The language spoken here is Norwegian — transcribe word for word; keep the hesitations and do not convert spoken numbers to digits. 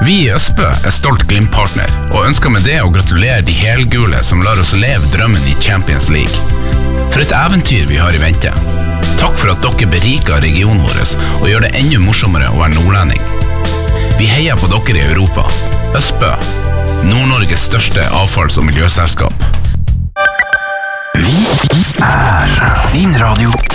Vi i Østbø er stolt Glimt-partner, og ønsker med det å gratulere de helgule som lar oss leve drømmen i Champions League. For et eventyr vi har i vente. Takk for at dere beriker regionen vår og gjør det enda morsommere å være nordlending. Vi heier på dere i Europa. Østbø, Nord-Norges største avfalls- og miljøselskap. Vi er din radio.